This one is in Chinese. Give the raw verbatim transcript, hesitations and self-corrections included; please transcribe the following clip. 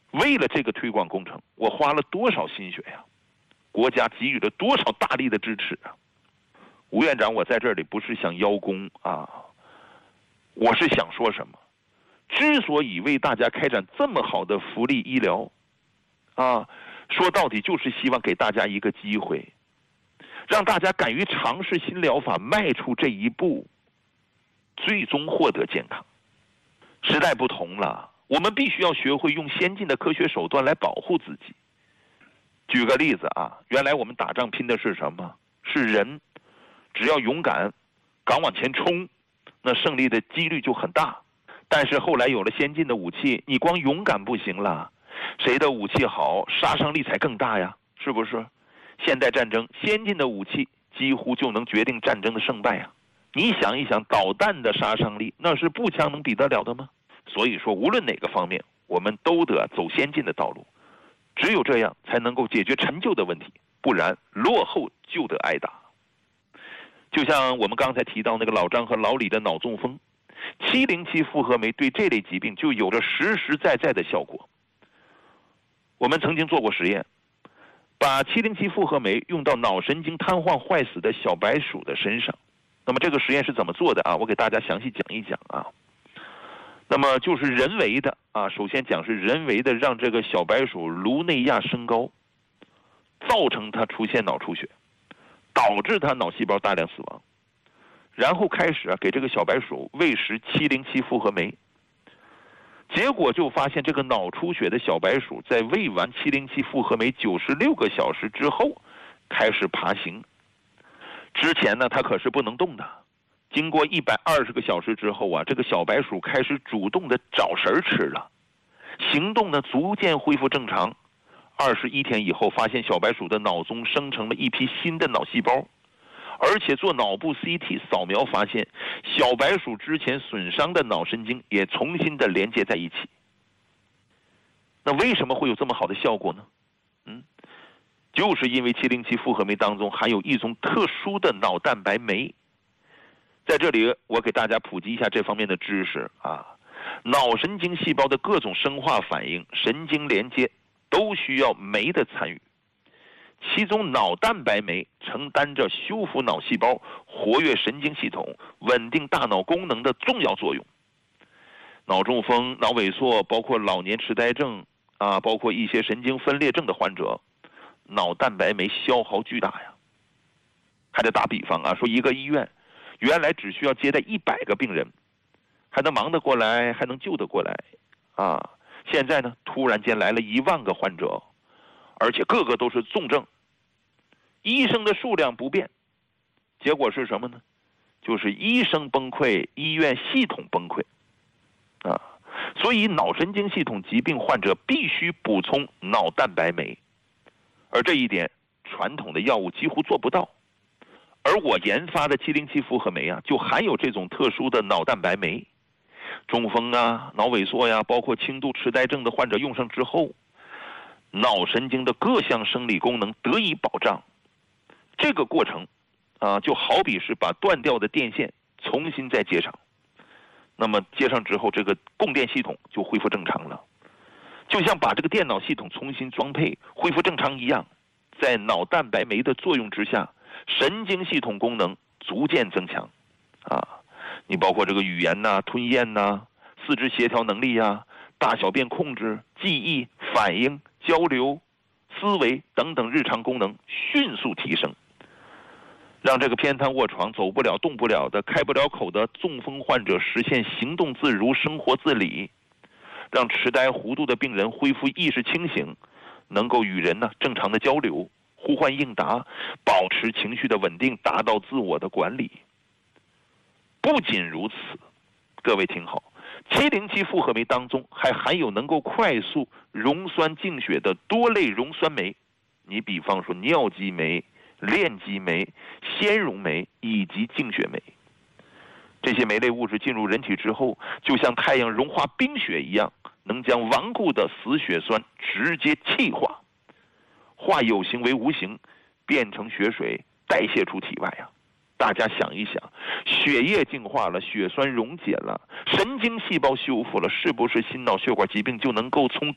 为了这个推广工程，我花了多少心血呀？国家给予了多少大力的支持啊？吴院长，我在这里不是想邀功啊，我是想说什么？之所以为大家开展这么好的福利医疗，啊，说到底就是希望给大家一个机会，让大家敢于尝试新疗法，迈出这一步，最终获得健康。时代不同了，我们必须要学会用先进的科学手段来保护自己。举个例子啊，原来我们打仗拼的是什么？是人，只要勇敢，敢往前冲，那胜利的几率就很大。但是后来有了先进的武器，你光勇敢不行了，谁的武器好，杀伤力才更大呀，是不是？现代战争，先进的武器几乎就能决定战争的胜败呀。你想一想，导弹的杀伤力，那是步枪能比得了的吗？所以说，无论哪个方面，我们都得走先进的道路，只有这样才能够解决陈旧的问题，不然落后就得挨打。就像我们刚才提到那个老张和老李的脑中风，七零七复合酶对这类疾病就有着实实在在的效果。我们曾经做过实验，把七零七复合酶用到脑神经瘫痪坏死的小白鼠的身上。那么这个实验是怎么做的啊？我给大家详细讲一讲啊。那么就是人为的啊，首先讲是人为的让这个小白鼠颅内压升高，造成它出现脑出血，导致它脑细胞大量死亡。然后开始啊给这个小白鼠喂食七零七复合酶，结果就发现这个脑出血的小白鼠在喂完七零七复合酶九十六个小时之后开始爬行。之前呢它可是不能动的，经过一百二十个小时之后啊，这个小白鼠开始主动的找食儿吃了，行动呢逐渐恢复正常。二十一天以后，发现小白鼠的脑中生成了一批新的脑细胞，而且做脑部 C T 扫描发现，小白鼠之前损伤的脑神经也重新的连接在一起。那为什么会有这么好的效果呢？嗯，就是因为七零七复合酶当中含有一种特殊的脑蛋白酶。在这里我给大家普及一下这方面的知识啊，脑神经细胞的各种生化反应、神经连接都需要酶的参与，其中脑蛋白酶承担着修复脑细胞、活跃神经系统、稳定大脑功能的重要作用。脑中风、脑萎缩，包括老年痴呆症啊，包括一些神经分裂症的患者，脑蛋白酶消耗巨大呀。还得打比方啊，说一个医院原来只需要接待一百个病人，还能忙得过来，还能救得过来啊。现在呢，突然间来了一万个患者，而且个个都是重症，医生的数量不变，结果是什么呢？就是医生崩溃，医院系统崩溃啊。所以脑神经系统疾病患者必须补充脑蛋白酶，而这一点传统的药物几乎做不到。而我研发的七零七复合酶啊，就含有这种特殊的脑蛋白酶。中风啊、脑萎缩呀、包括轻度痴呆症的患者用上之后，脑神经的各项生理功能得以保障。这个过程啊，就好比是把断掉的电线重新再接上。那么接上之后，这个供电系统就恢复正常了，就像把这个电脑系统重新装配恢复正常一样。在脑蛋白酶的作用之下，神经系统功能逐渐增强啊，你包括这个语言呐、啊、吞咽呐、啊、四肢协调能力呀、啊、大小便控制、记忆、反应、交流、思维等等日常功能迅速提升，让这个偏瘫卧床、走不了、动不了的、开不了口的中风患者实现行动自如、生活自理，让痴呆糊涂的病人恢复意识清醒，能够与人呢正常的交流、呼唤应答，保持情绪的稳定，达到自我的管理。不仅如此，各位听好，七零七复合酶当中还含有能够快速溶酸净血的多类溶酸酶，你比方说尿激酶、链激酶、纤溶酶以及净血酶。这些酶类物质进入人体之后，就像太阳融化冰雪一样，能将顽固的死血栓直接气化，化有形为无形，变成血水代谢出体外啊。大家想一想，血液净化了，血栓溶解了，神经细胞修复了，是不是心脑血管疾病就能够从